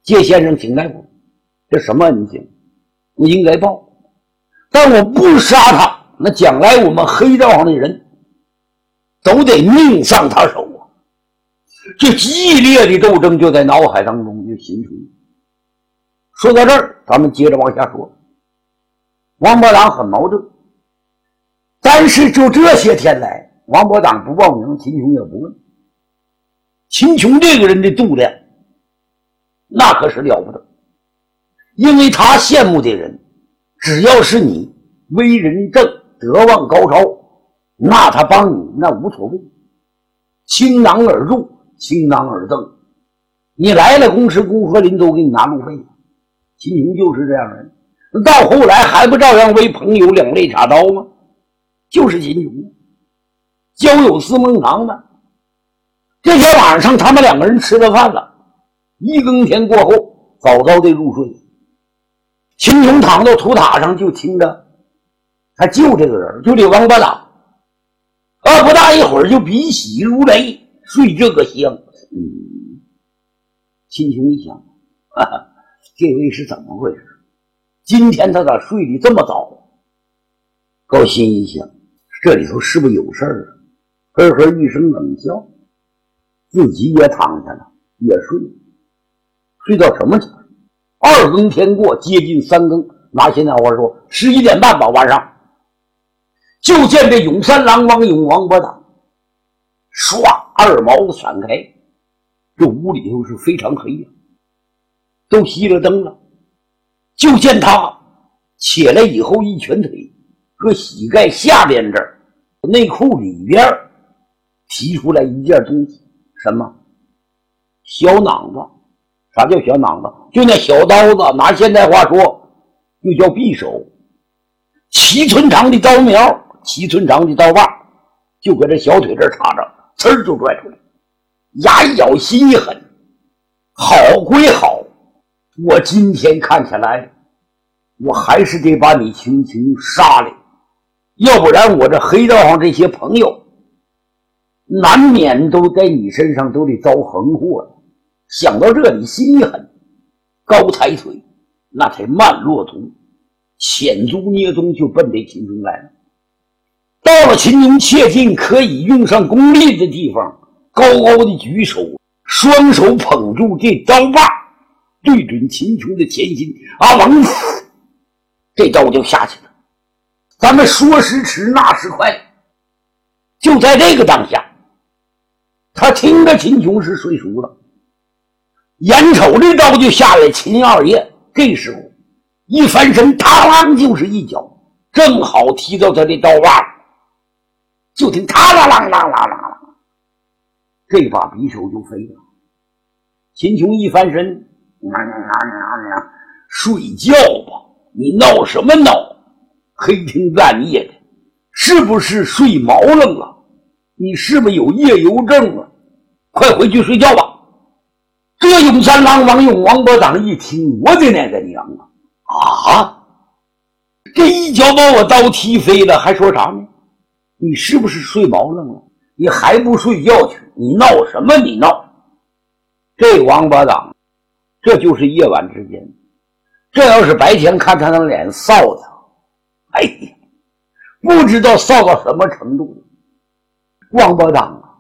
接先生请大夫，这什么恩情？我应该报。但我不杀他，那将来我们黑道上的人都得命丧他手啊！这激烈的斗争就在脑海当中就形成。说到这儿，咱们接着往下说。王伯当很矛盾，但是就这些天来，王伯当不报名，秦琼也不问。秦琼这个人的度量那可是了不得，因为他羡慕的人，只要是你为人正，德望高超，那他帮你那无所谓，倾囊而入，倾囊而赠。你来了，公吃公喝，临都给你拿路费。秦琼就是这样的人，到后来还不照样为朋友两肋插刀吗？就是秦琼，交友似孟尝的。这天晚上他们两个人吃了饭了，一更天过后早早的入睡。秦琼躺到土塔上，就听着他救这个人，就这王八党不大一会儿就鼻息如雷，睡这个香。秦琼一想，哈哈，这位是怎么回事？今天他咋睡得这么早？高心一想，这里头是不是有事儿啊？呵呵一声冷笑，自己也躺下了，也睡到什么前？2更天过，接近3更，拿现在话说11点半吧，晚上就见这永三郎王勇王八党唰二毛子闪开，这屋里头是非常黑呀，都熄了灯了。就见他起来以后，一拳腿搁膝盖下边这儿内裤里边提出来一件东西，什么？小囊子。啥叫小囊子？就那小刀子，拿现代话说就叫匕首，7寸长的刀苗，7寸长的刀把，就搁这小腿这儿插着，呲儿就拽出来，牙一咬，心一狠，好归好，我今天看起来我还是得把你秦琼杀了，要不然我这黑道上这些朋友难免都在你身上都得遭横祸了。想到这里，心一狠，高抬腿，那才慢骆驼，浅足捏踪，就奔这秦琼来了。到了秦琼切近可以用上功力的地方，高高的举手，双手捧住这刀把，对准秦琼的前心，王这刀就下去了。咱们说时迟，那时快，就在这个当下，他听着秦琼是睡熟了，眼瞅这刀就下来，秦二爷这时候一翻身，嘡啷就是一脚，正好踢到他的刀把，就听嘡啦啷啷啷啷，这把匕首就飞了。秦琼一翻身，睡觉吧，你闹什么闹？黑天半夜的，是不是睡毛愣了？你是不是有夜游症啊？快回去睡觉吧。这永三郎王勇王伯党一听，我的那个娘啊！这一脚把我刀踢飞了，还说啥呢？你是不是睡毛愣了？你还不睡觉去？你闹什么？你闹！这王八党，这就是夜晚之间。这要是白天看他那脸臊的，哎呀，不知道臊到什么程度。王八党啊，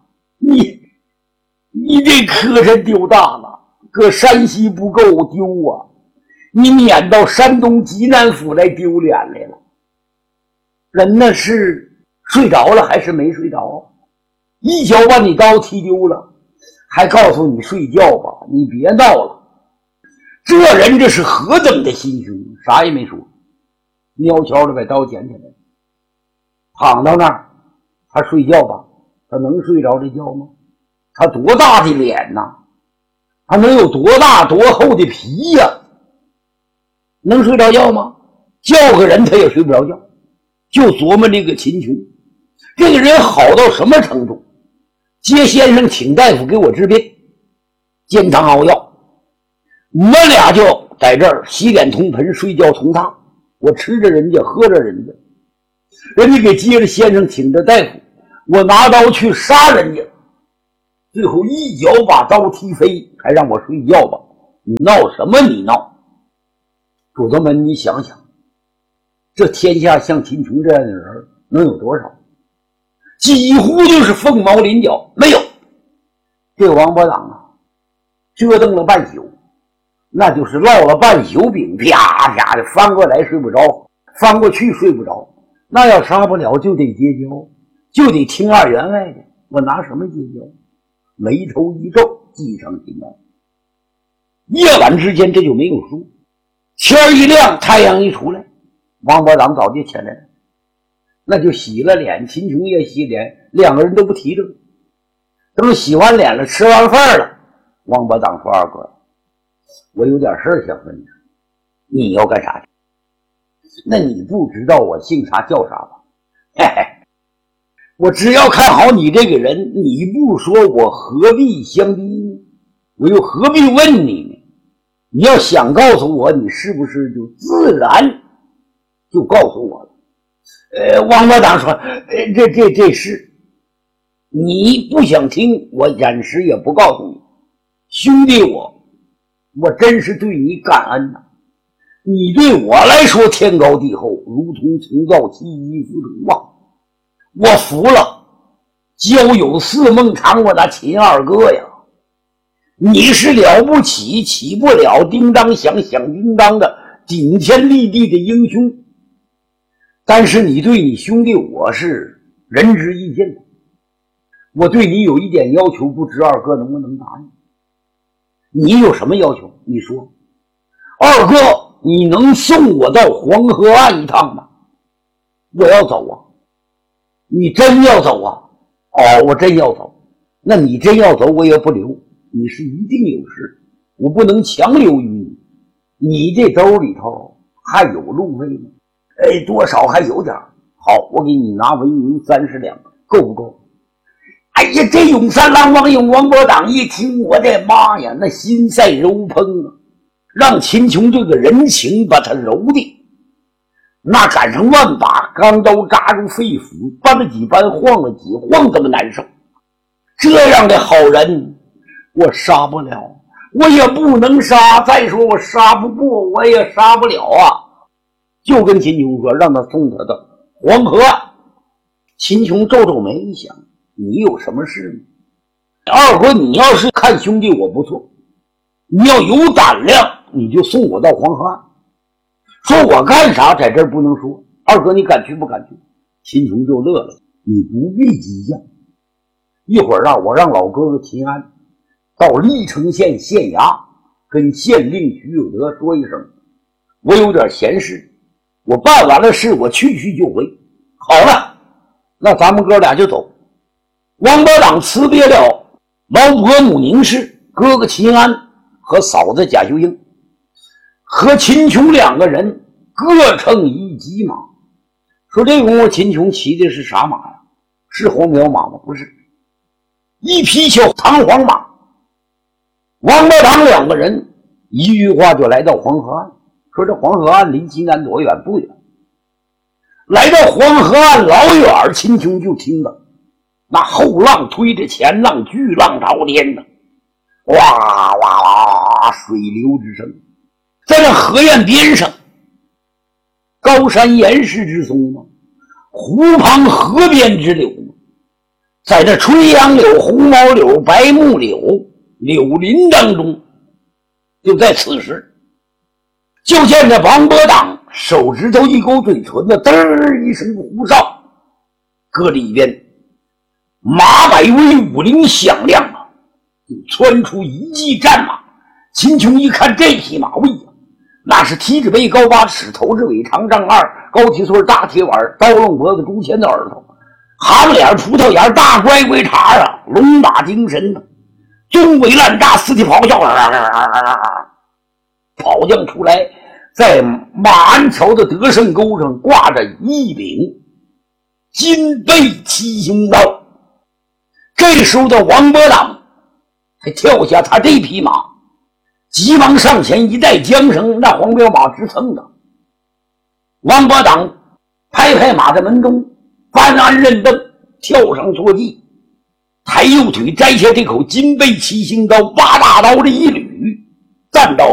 你这磕碜丢大了，搁山西不够丢啊，你撵到山东济南府来丢脸来了。人那是睡着了还是没睡着？一脚把你刀踢丢了，还告诉你睡觉吧，你别闹了。这人这是何等的心胸，啥也没说，悄悄的把刀捡起来，躺到那儿，他睡觉吧，他能睡着这觉吗？他多大的脸呐，他能有多大多厚的皮呀，能睡着觉吗？叫个人他也睡不着觉，就琢磨这个秦琼，这个人好到什么程度？接先生请大夫给我治病，煎汤熬药，我们俩就在这儿洗脸通盆，睡觉通榻，我吃着人家，喝着人家，人家给接着先生请着大夫，我拿刀去杀人家，最后一脚把刀踢飞，还让我睡觉吧， 你闹什么你闹？主子们，你想想，这天下像秦琼这样的人能有多少？几乎就是凤毛麟角，没有。这王伯党啊，折腾了半宿，那就是烙了半宿饼，啪啪的翻过来睡不着，翻过去睡不着。那要杀不了就得结交，就得听二员外的。我拿什么结交？眉头一皱，计上心来。夜晚之间这就没有输，天一亮，太阳一出来，王伯党早就起来了，那就洗了脸，秦琼也洗脸，两个人都不提这个。等洗完脸了，吃完饭了，王伯党说：“二哥，我有点事想问你，你要干啥去？那你不知道我姓啥叫啥吧？嘿嘿，我只要看好你这个人，你不说我何必相逼呢？我又何必问你呢？你要想告诉我，你是不是就自然就告诉我了？”王伯党说：“这事你不想听，我暂时也不告诉你。兄弟我真是对你感恩呐！你对我来说天高地厚，如同从造西衣服同啊！我服了，交友似孟尝我那秦二哥呀！你是了不起，起不了叮当响响叮当的顶天立地的英雄，但是你对你兄弟我是仁至义尽的。我对你有一点要求，不知二哥能不能答应？你有什么要求？你说。二哥，你能送我到黄河岸一趟吗？我要走啊。你真要走啊？哦，我真要走。那你真要走，我也不留。你是一定有事，我不能强留于你。你这兜里头还有路费吗？多少还有点。好，我给你拿为民30两，够不够？哎呀，这永三郎王伯党一听，我的妈呀，那心在揉烹啊！让秦琼这个人情把他揉的，那赶上万把钢刀扎入肺腑，搬了几搬，晃了几晃，这么难受。这样的好人，我杀不了，我也不能杀。再说我杀不过，我也杀不了啊！就跟秦琼说，让他送他到黄河岸。秦琼皱皱眉一想，你有什么事吗？二哥，你要是看兄弟我不错，你要有胆量，你就送我到黄河岸。说我干啥在这儿不能说，二哥你敢去不敢去？秦琼就乐了，你不必激将，一会儿啊，我让老哥哥秦安到历城县县衙跟县令徐有德说一声，我有点闲事，我办完了事，我去就回。好了，那咱们哥俩就走。王伯党辞别了老伯母宁氏、哥哥秦安和嫂子贾秀英，和秦琼两个人各乘一骑马。说这功夫秦琼骑的是啥马呀？是黄骠马吗？不是，一匹小弹簧马。王伯党两个人一句话就来到黄河岸。说这黄河岸离济南多远？不远。来到黄河岸老远，秦琼就听到那后浪推着前浪，巨浪滔天的，哇哇哇，水流之声。在那河岸边上，高山岩石之松吗？湖旁河边之柳吗？在这垂杨柳、红毛柳、白木柳柳林当中，就在此时，就见着王伯党手指头一勾嘴唇子，嘚儿一声胡哨，搁里边马百威武铃响亮啊，窜出一骑战马。秦琼一看这匹马位啊，那是蹄子背高8尺，头至尾长丈2，高蹄穗大铁碗，刀楞脖子，猪前的耳朵，蛤蟆脸葡萄眼，大乖乖茬啊，龙马精神呢，中尾烂大，四蹄咆哮，跑将出来，在马鞍桥的德胜沟上挂着一柄金背七星刀。这时候的王伯党才跳下他这匹马，急忙上前一带缰绳，那黄骠马直蹭的。王伯党拍拍马在门中，翻鞍认蹬，跳上坐骑，抬右腿摘下这口金背七星刀，8大刀这一捋， 战斗。